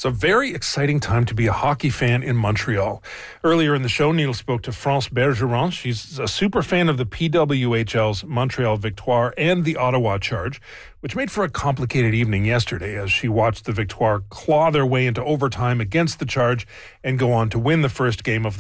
It's a very exciting time to be a hockey fan in Montreal. Earlier in the show, Neil spoke to France Bergeron. She's a super fan of the PWHL's Montreal Victoire and the Ottawa Charge, which made for a complicated evening yesterday as she watched the Victoire claw their way into overtime against the Charge and go on to win the first game of the